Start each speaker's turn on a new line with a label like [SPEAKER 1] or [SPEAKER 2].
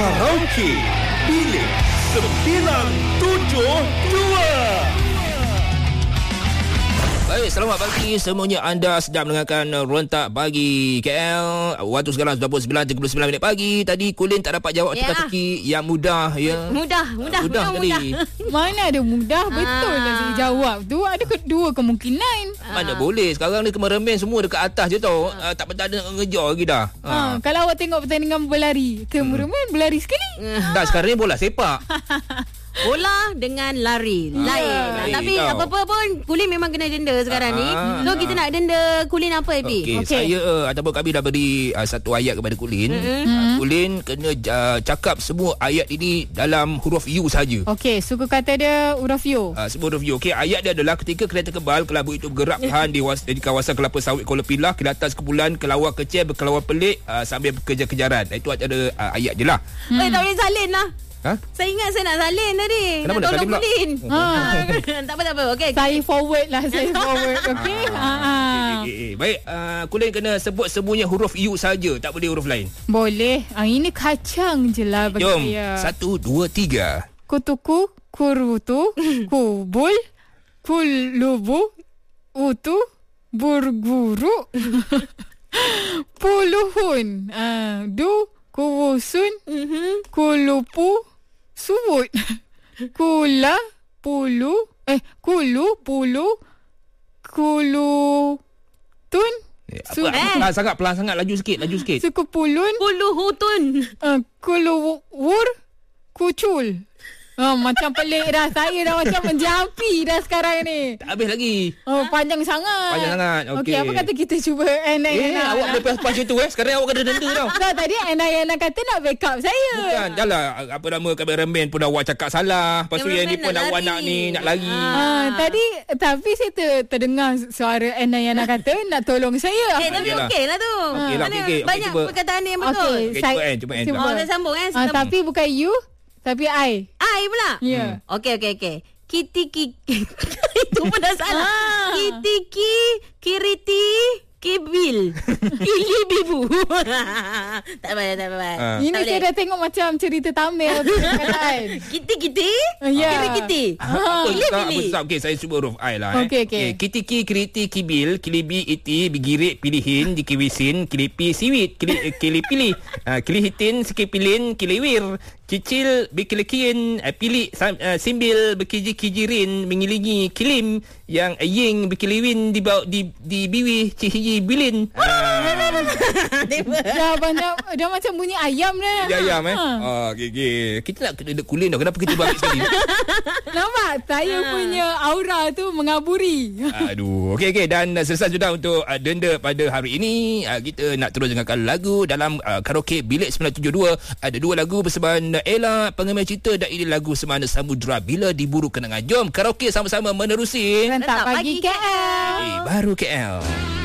[SPEAKER 1] Karaoke Bilik 972.
[SPEAKER 2] Baik, selamat pagi semuanya. Anda sedang mendengarkan Rontak Pagi KL. Waktu sekarang sudah pukul 9.39 pagi. Tadi Kulin tak dapat jawab teka-teki yang mudah ya.
[SPEAKER 3] Mudah
[SPEAKER 2] tadi.
[SPEAKER 4] Mana ada mudah. Betul lah saya jawab tu. Ada kedua kemungkinan.
[SPEAKER 2] Mana boleh. Sekarang ni kemeremen semua dekat atas je tau. Tak ada nak ngejar lagi dah.
[SPEAKER 4] Kalau awak tengok pertandingan berlari, kemeremen berlari sekali.
[SPEAKER 2] Dah sekarang ni bola sepak.
[SPEAKER 3] Bola dengan lari lain. Tapi
[SPEAKER 2] tau.
[SPEAKER 3] apa-apa pun Kulin memang kena denda sekarang ni. So kita nak denda Kulin apa Epi?
[SPEAKER 2] Okey, saya ataupun kami dah beri satu ayat kepada Kulin. Kulin kena cakap semua ayat ini dalam huruf U saja.
[SPEAKER 4] Okey, suku kata dia huruf U.
[SPEAKER 2] Semua huruf U. Okey, ayat dia adalah ketika kereta kebal kelabu itu bergerak perlahan di kawasan kelapa sawit Kuala Pilah, ke atas kumpulan kelawar kecil berkelawar pelik sambil berkejar-kejaran. Itu ada ayat je lah.
[SPEAKER 3] Tak boleh salin lah.
[SPEAKER 2] Ha?
[SPEAKER 3] Saya ingat saya nak salin tadi.
[SPEAKER 2] Kenapa
[SPEAKER 3] nak
[SPEAKER 2] nak
[SPEAKER 3] tolong
[SPEAKER 2] salin pula?
[SPEAKER 3] Kulin. Tak apa. Okey.
[SPEAKER 4] Saya forward lah. Okey.
[SPEAKER 2] Baik, Kulin kena sebut semuanya huruf U saja, tak boleh huruf lain.
[SPEAKER 4] Boleh. Ini kacang je lah bagi
[SPEAKER 2] Jom,
[SPEAKER 4] saya.
[SPEAKER 2] 1, 2, 3.
[SPEAKER 4] Kutuku, kurutu, kubul, kulubu, utu, burguru, puluhun, du, kuwusun, kulupu, suwut, kula, pulu, pulu, kulutun,
[SPEAKER 2] Pelan sangat, laju sikit.
[SPEAKER 4] suku pulun,
[SPEAKER 3] Puluhutun.
[SPEAKER 4] kuluwur, kucul. Macam pelik dah. Saya dah macam menjampi dah sekarang ni.
[SPEAKER 2] Tak habis lagi.
[SPEAKER 4] Panjang sangat.
[SPEAKER 2] Okey.
[SPEAKER 4] Apa kata kita cuba Ana.
[SPEAKER 2] Awak boleh pas itu sekarang awak kena denda tau.
[SPEAKER 4] Tak, tadi Ana kata nak backup saya.
[SPEAKER 2] Bukan, dah lah. Apa nama kameraman pun awak cakap salah. Lepas tu yang ni pun awak nak lari.
[SPEAKER 4] Tadi tapi saya terdengar suara Ana kata nak tolong saya.
[SPEAKER 3] Tapi okey lah tu. Banyak perkataan yang betul.
[SPEAKER 2] Cuba
[SPEAKER 3] Saya sambung
[SPEAKER 4] Tapi bukan you, tapi I.
[SPEAKER 3] I pula.
[SPEAKER 4] Ya.
[SPEAKER 3] Okey. Kitiki. Itu pun dah salah. Kitiki, kiriti, kibil. Kilibibu. Tak apa.
[SPEAKER 4] Ini saya dah tengok macam cerita Tamil perkataan.
[SPEAKER 3] Kiti.
[SPEAKER 4] Ya.
[SPEAKER 3] Kiri-kiti.
[SPEAKER 2] Okey, saya cuba huruf I lah.
[SPEAKER 4] Okey.
[SPEAKER 2] Kitiki, kiriti, kibil, kilibi, iti, bigirik, pilihin, dikiwisin, kilipi, siwit, kilipili, kilihitin, sikipilin, kiliwir, cicil, bikilikin, pilik, simbil, berkiji-kijirin, mengilingi, kilim, yang ying, bikiliwin, di biwi, cihiji, bilin.
[SPEAKER 4] Dah macam bunyi ayam dah.
[SPEAKER 2] Ayam okey. Kita nak kena Kulin dah. Kenapa kita balik sekali?
[SPEAKER 4] Nampak? Saya punya aura tu mengaburi.
[SPEAKER 2] Aduh. Okey. Dan selesai sudah untuk denda pada hari ini. Kita nak terus dengarkan lagu dalam Karaoke Bilik 972. Ada 2 lagu persembahan Ella, pengemis cerita, dan ini lagu Semana Samudra Bila Diburu Kenangan. Jom karaoke sama-sama menerusi
[SPEAKER 4] Rentak Pagi KL.
[SPEAKER 2] Baru KL.